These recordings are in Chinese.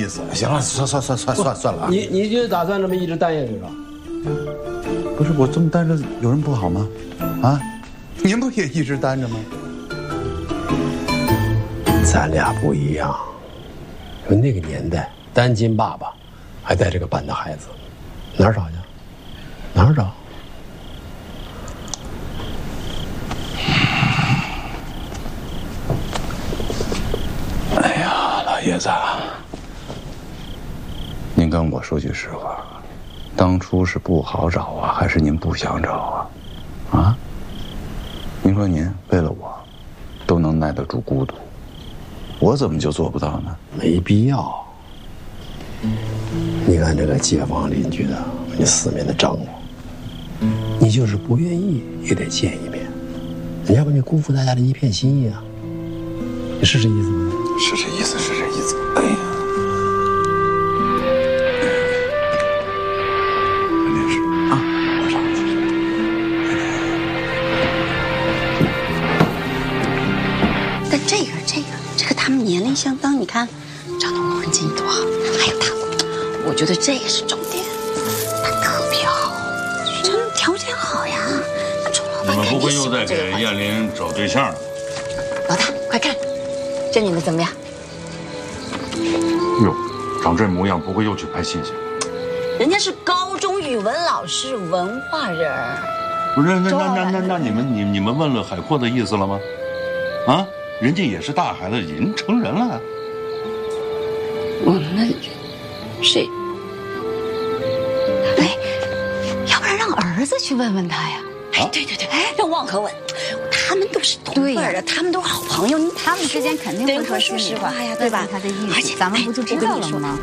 意思。行了，算了。 你就打算这么一直待下去了？ 不是我这么待着，有人不好吗？啊，您不也一直单着吗？ 咱俩不一样，说那个年代，单亲爸爸还带着个半大孩子，哪儿找去？哪儿找？ 哎呀，老爷子，您跟我说句实话，当初是不好找啊，还是您不想找啊？啊？您说您为了我，都能耐得住孤独，我怎么就做不到呢？ 没必要。你看这个街坊邻居的，你四面的张罗，你就是不愿意也得见一面，要不你辜负大家的一片心意啊！你是这意思吗？ 是这意思，是这意思。哎呀，肯定是啊，我上去。 但这个他们年龄相当，你看找到个婚姻多好，还有他，我觉得这个是重点，他特别好，真条件好呀。那钟老板你们不会肯定喜又在欢这个给燕林找对象了？ 老大，快看，这女的怎么样？ 哟，长这模样，不会又去拍戏去？ 人家是高中语文老师，文化人。 不是，那你们问了海阔的意思了吗？啊，人家也是大孩子，人成人了。 那谁？哎，要不然让儿子去问问他呀？哎，对，哎，让旺和问，他们都是同辈的，他们都是好朋友， 他们之间肯定会说心里话呀，对吧？ 他的意而且思，咱们不就知道了吗？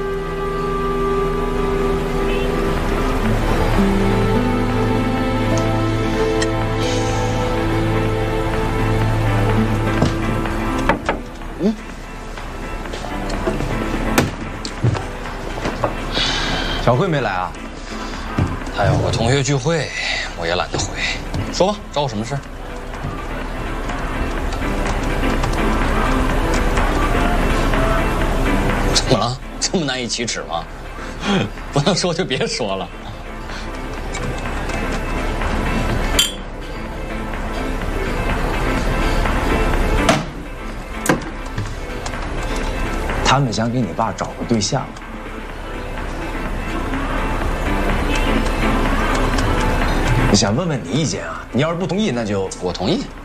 小慧没来啊？ 他有个同学聚会，我也懒得回。说吧，找我什么事？怎么了？这么难以启齿吗？不能说就别说了。 他们想给你爸找个对象。想问问你意见啊？你要是不同意，那就我同意。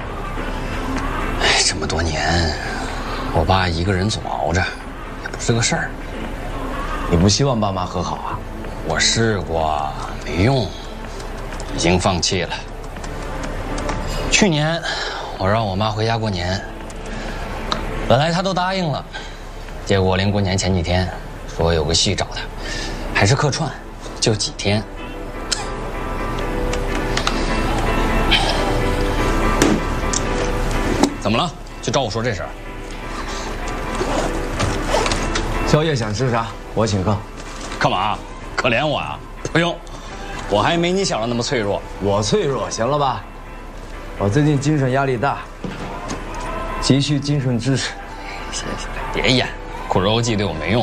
哎，这么多年，我爸一个人总熬着，也不是个事儿。 你不希望爸妈和好啊？ 我试过，没用，已经放弃了。去年我让我妈回家过年，本来她都答应了，结果临过年前几天说有个戏找她，还是客串，就几天。怎么了？就照我说这事儿。 宵夜想吃啥？我请客。 干嘛？可怜我啊？不用，我还没你想的那么脆弱。 我脆弱，行了吧？我最近精神压力大，急需精神支持。 行，别演，苦肉计对我没用。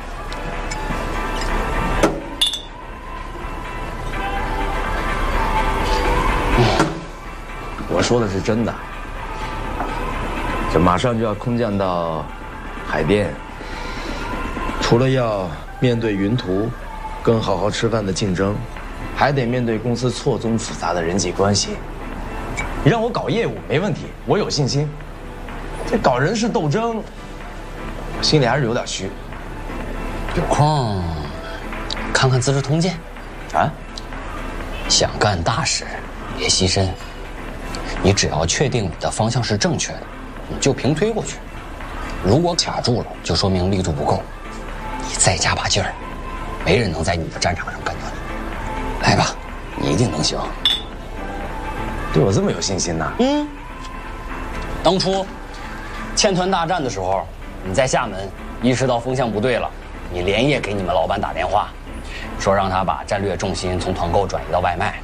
我说的是真的。这马上就要空降到海淀，除了要面对云图跟好好吃饭的竞争，还得面对公司错综复杂的人际关系。你让我搞业务没问题，我有信心。这搞人事斗争，我心里还是有点虚。 有空看看《资治通鉴》 啊。 想干大事，别牺牲。你只要确定你的方向是正确的，你就平推过去。如果卡住了，就说明力度不够。你再加把劲儿，没人能在你的战场上干掉你。来吧，你一定能行。 对我这么有信心呢？ 当初千团大战的时候，你在厦门意识到风向不对了，你连夜给你们老板打电话，说让他把战略重心从团购转移到外卖。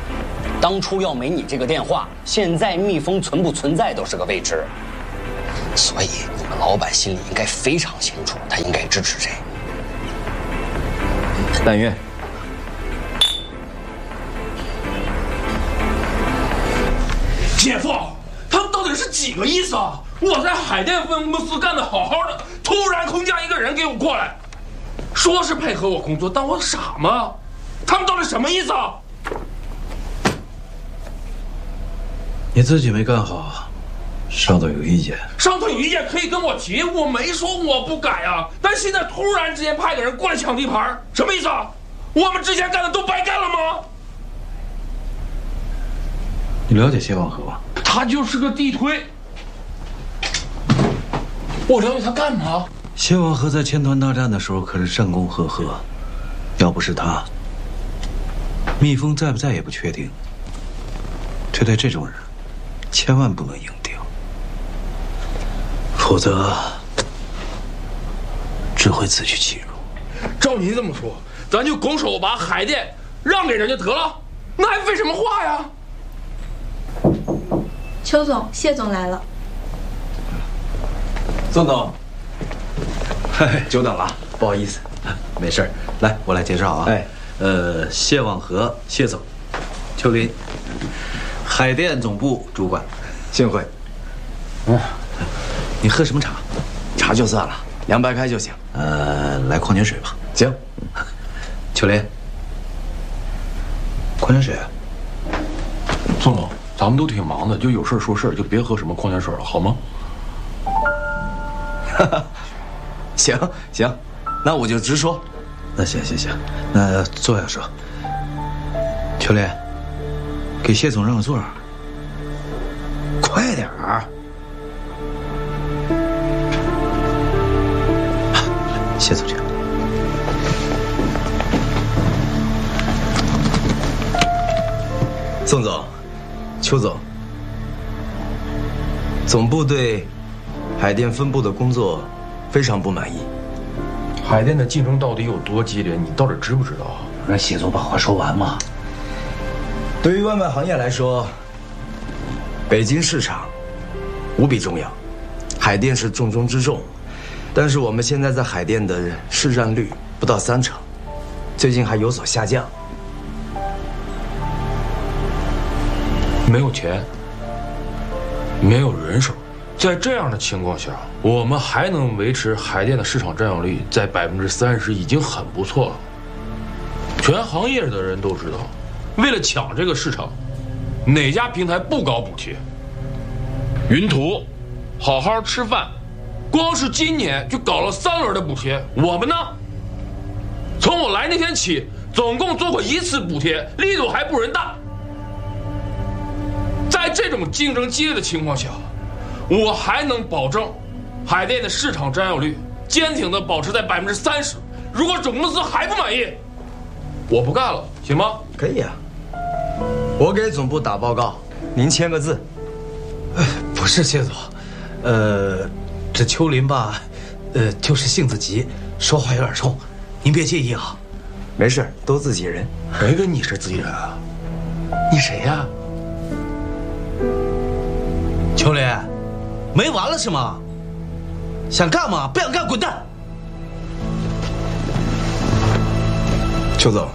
当初要没你这个电话，现在蜜蜂存不存在都是个未知。 所以你们老板心里应该非常清楚，他应该支持谁。 但愿。 姐夫，他们到底是几个意思啊？我在海淀分公司干得好好的，突然空降一个人给我过来，说是配合我工作，但我傻吗？他们到底什么意思啊？ 你自己没干好，上头有意见。 上头有意见可以跟我提，我没说我不改啊。但现在突然之间派个人过来抢地盘，什么意思啊？我们之前干的都白干了吗？ 你了解谢望和吗？ 他就是个地推。我了解他干嘛？ 谢望和在千团大战的时候可是战功赫赫，要不是他，蜜蜂在不在也不确定。对待这种人，千万不能硬顶，否则只会自取其辱。 照您这么说，咱就拱手把海淀让给人家得了，那还废什么话呀？ 邱总、谢总来了。 宋总，久等了，不好意思。 没事儿，来，我来介绍啊。谢望和谢总，邱林，海淀总部主管， 幸会。 你喝什么茶？ 茶就算了，凉白开就行。 来矿泉水吧。 行。 邱林，矿泉水。 宋总，咱们都挺忙的，就有事说事，就别喝什么矿泉水了，好吗？ 行，那我就直说。 那行，那坐下说。邱林，给谢总让个座。快点儿。谢总去。 宋总，邱总，总部对海淀分部的工作非常不满意。 海淀的竞争到底有多激烈？你到底知不知道？ 让谢总把话说完嘛。 对于外卖行业来说，北京市场无比重要，海淀是重中之重。但是我们现在在海淀的市占率不到30%，最近还有所下降。 没有钱，没有人手，在这样的情况下，我们还能维持海淀的市场占有率在30%，已经很不错了。全行业的人都知道，为了抢这个市场，哪家平台不搞补贴？云图、好好吃饭，光是今年就搞了3轮的补贴。我们呢，从我来那天起，总共做过1次补贴，力度还不人大。在这种竞争激烈的情况下，我还能保证海淀的市场占有率坚挺地保持在30%。如果总公司还不满意，我不干了，行吗？ 可以啊，我给总部打报告，您签个字。 不是谢总，这邱林吧，就是性子急，说话有点冲，您别介意啊。 没事，都自己人。 谁跟你是自己人啊？你谁呀？ 邱林，没完了是吗？想干嘛？不想干滚蛋！ 邱总，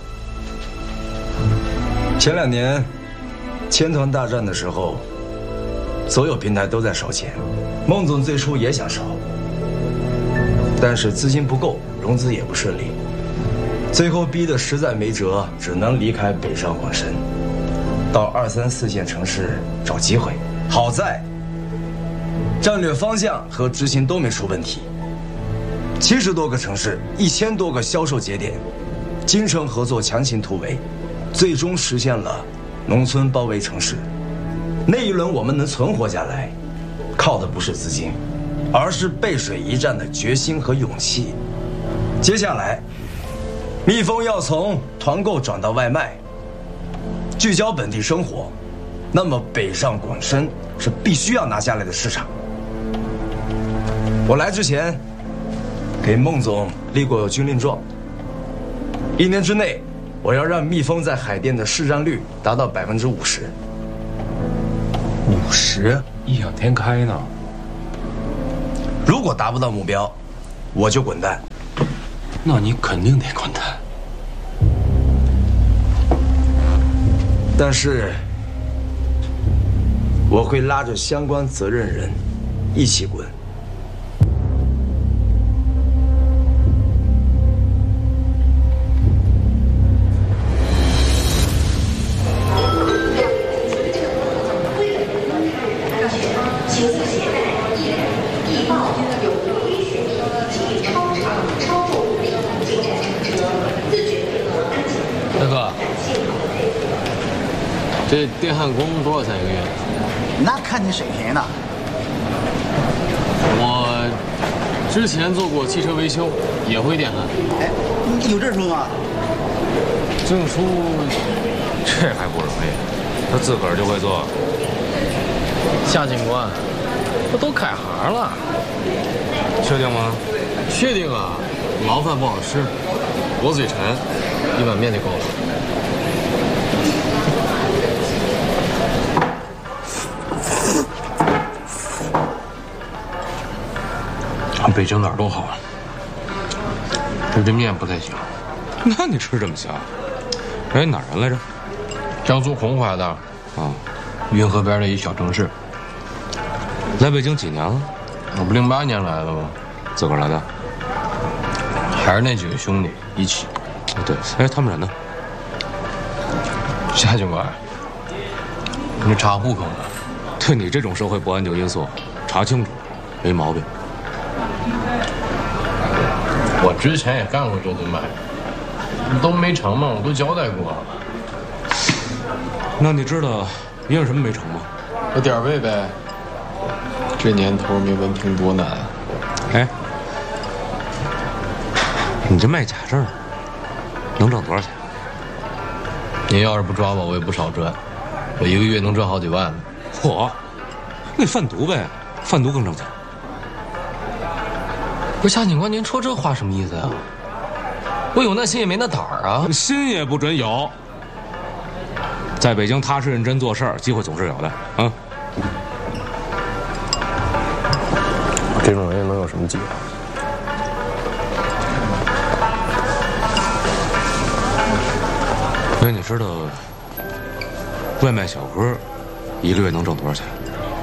前2年千团大战的时候，所有平台都在烧钱，孟总最初也想烧，但是资金不够，融资也不顺利，最后逼得实在没辙，只能离开北上广深，到2、3、4线城市找机会。好在战略方向和执行都没出问题，70多个城市，1000多个销售节点，京城合作强行突围，最终实现了农村包围城市。那一轮我们能存活下来，靠的不是资金，而是背水一战的决心和勇气。接下来，蜜蜂要从团购转到外卖，聚焦本地生活，那么北上广深是必须要拿下来的市场。我来之前，给孟总立过军令状，1年之内，我要让蜜蜂在海淀的市占率达到50%。 50%？ 异想天开呢。 如果达不到目标，我就滚蛋。 那你肯定得滚蛋。 但是，我会拉着相关责任人一起滚。 大哥，这电焊工多少钱一个月？ 那看你水平呢。 我之前做过汽车维修，也会电焊。 哎，你有证书吗？ 证书， 这还不容易，他自个儿就会做。 夏警官，我都改行了。 确定吗？ 确定啊，牢饭不好吃，我嘴馋，一碗面就够了。 北京哪儿都好，就这面不太行。那你吃这么香？哎，哪儿人来着？ 江苏洪淮的， 啊， 运河边的一小城市。 来北京几年了？ 我不08年来的吗？ 自个儿来的？ 还是那几个兄弟一起。 对，哎，他们人呢？ 夏警官，你查户口呢？ 对你这种社会不安定因素，查清楚，没毛病。 我之前也干过这顿卖，都没成嘛，我都交代过。 那你知道因为什么没成吗？ 我点儿背呗。这年头没文凭多难啊！ 哎，你这卖假证能挣多少钱？ 您要是不抓我，我也不少赚，我一个月能赚好几万呢。 嚯，那贩毒呗，贩毒更挣钱。 不是夏警官，您说这话什么意思呀？我有那心也没那胆儿啊！ 心也不准有。在北京踏实认真做事儿，机会总是有的啊。 这种人能有什么机会？ 哎，你知道外卖小哥一个月能挣多少钱？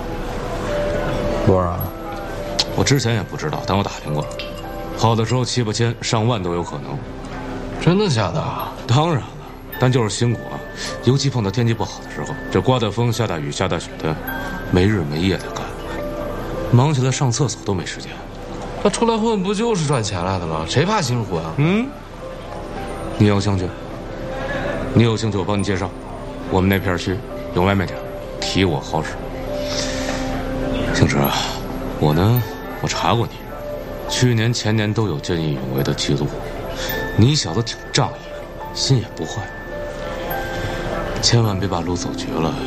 多少？ 我之前也不知道，但我打听过，好的时候7、8千、上万都有可能。 真的假的？ 当然了，但就是辛苦啊，尤其碰到天气不好的时候，这刮大风、下大雨、下大雪的，没日没夜的干，忙起来上厕所都没时间。 那出来混不就是赚钱来的吗？谁怕辛苦啊？ 你有兴趣？你有兴趣，我帮你介绍，我们那片区有外卖点，提我好使。星驰啊，我呢，我查过你，去年、前年都有见义勇为的记录，你小子挺仗义，心也不坏，千万别把路走绝了。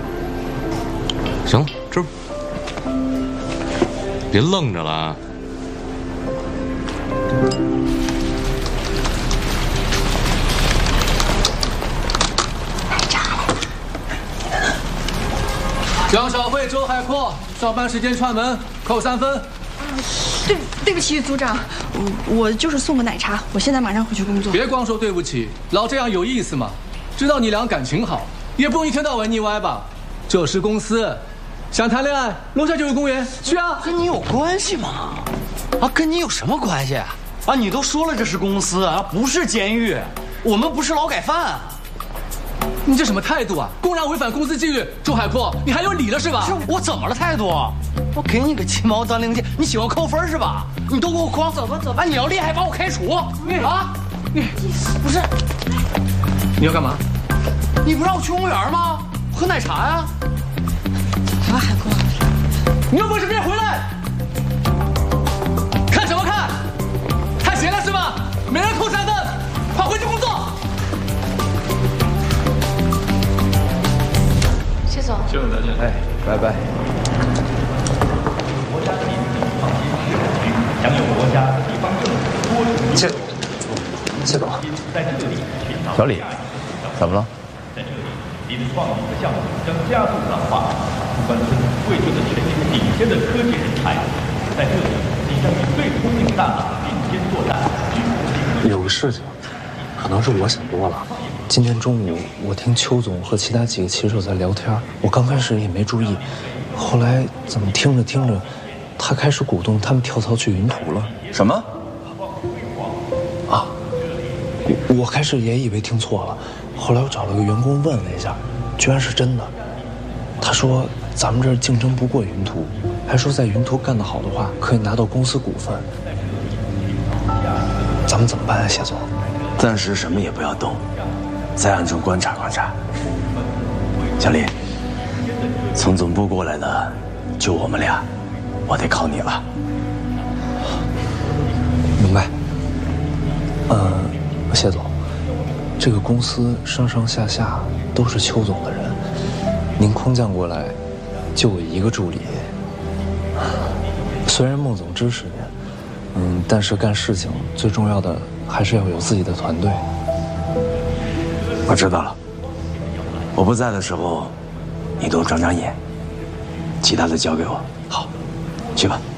行了，吃吧，别愣着了啊。 江小慧、周海阔，上班时间串门，扣3分。 对不起，组长，我就是送个奶茶，我现在马上回去工作。 别光说对不起，老这样有意思吗？知道你俩感情好，也不用一天到晚腻歪吧？这是公司，想谈恋爱，楼下就有公园，去啊！ 跟你有关系吗？啊，跟你有什么关系？啊，你都说了这是公司啊，不是监狱，我们不是劳改犯。 你这什么态度啊？公然违反公司纪律，周海阔，你还有理了是吧？ 是我怎么了态度？我给你个鸡毛当令箭，你喜欢扣分是吧？你都给我框，走吧走吧！你要厉害，把我开除啊！不是， 你要干嘛？ 你不让我去公园吗？喝奶茶呀！ 好吧，海阔， 你有本事别回来！看什么看？太闲了是吧？每人扣3分，快回去工作。 谢总， 谢总再见。 哎，拜拜。 享有国家地方政府多重谢总，小李，怎么了？ 在这里，您的创意和项目将加速转化，关村为这个全球顶尖的科技人才， 在这里即将与最聪明大脑并肩作战。 有个事情，可能是我想多了。今天中午我听邱总和其他几个骑手在聊天，我刚开始也没注意，后来怎么听着听着，他开始鼓动他们跳槽去云图了。 什么？ 啊！我开始也以为听错了，后来我找了个员工问了一下，居然是真的。他说咱们这儿竞争不过云图，还说在云图干得好的话，可以拿到公司股份。咱们怎么办啊，谢总？ 暂时什么也不要动，再暗中观察观察。小李，从总部过来的就我们俩，我得靠你了。 明白。谢总，这个公司上上下下都是邱总的人，您空降过来，就我一个助理。虽然孟总支持您，但是干事情最重要的还是要有自己的团队。 我知道了，我不在的时候，你多长长眼，其他的交给我。好，去吧。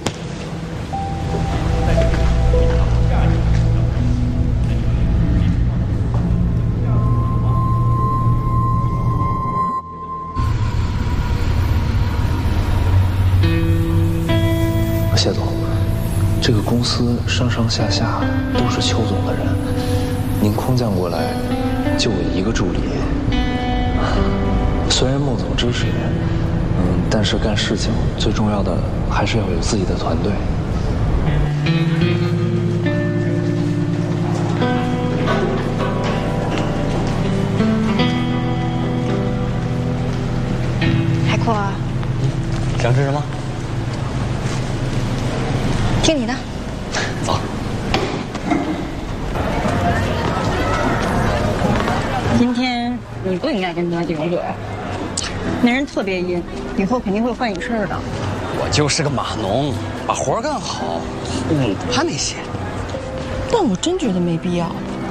谢总，这个公司上上下下都是邱总的人，您空降过来，就我一个助理。虽然孟总支持您，但是干事情最重要的还是要有自己的团队。 海阔啊， 想吃什么？ 听你的。 走。 今天你不应该跟他顶嘴，那人特别阴，以后肯定会坏你事儿的。 我就是个码农，把活干好，不怕那些。 但我真觉得没必要。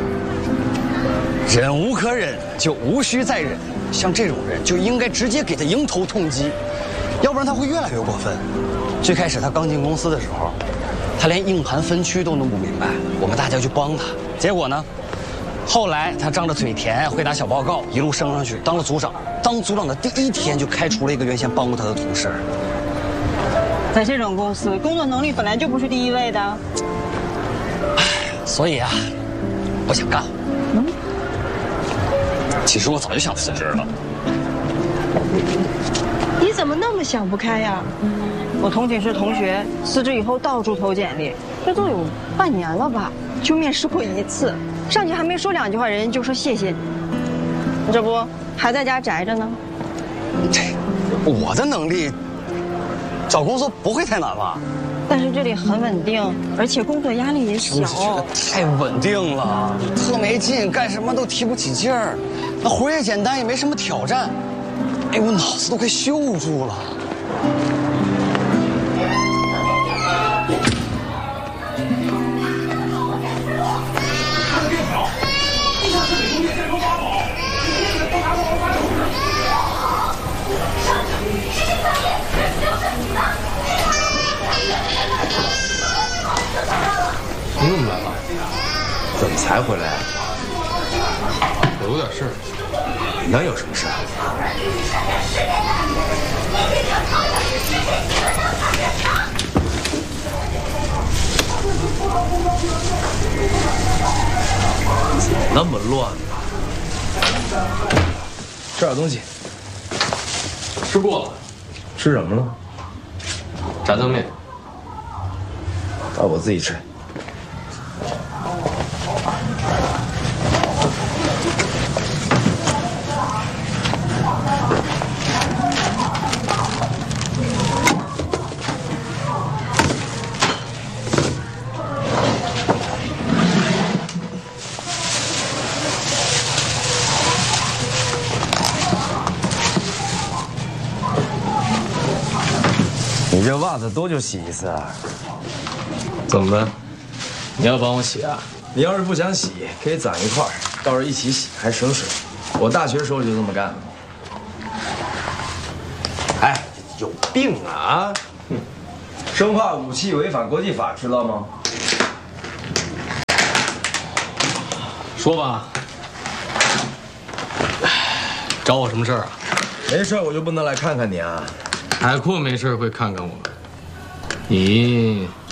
忍无可忍，就无需再忍。像这种人就应该直接给他迎头痛击，要不然他会越来越过分。最开始他刚进公司的时候，他连硬盘分区都弄不明白，我们大家就帮他。结果呢，后来他张着嘴甜，会打小报告，一路升上去当了组长。当组长的第一天就开除了一个原先帮过他的同事。 在这种公司，工作能力本来就不是第一位的。 所以啊，不想干了。其实我早就想辞职了。 你怎么那么想不开呀？ 我同寝室同学辞职以后到处投简历，这都有半年了吧，就面试过一次，上去还没说两句话，人家就说谢谢你。这不还在家宅着呢？ 我的能力，找工作不会太难吧？ 但是这里很稳定，而且工作压力也小。 太稳定了，特没劲，干什么都提不起劲儿。那活也简单，也没什么挑战。哎，我脑子都快锈住了。 你怎么来了？ 怎么才回来？ 我有点事。 能有什么事？ 怎么那么乱呢？ 吃点东西。 吃过了。 吃什么了？ 炸酱面。 我自己吃。 你这袜子多久洗一次啊？ 怎么的？你要帮我洗啊？ 你要是不想洗，可以攒一块儿，到时候一起洗，还省水。我大学时候就这么干的。哎，有病啊！ 生化武器违反国际法，知道吗？ 说吧，找我什么事儿啊？ 没事，我就不能来看看你啊？ 海阔没事会看看我，你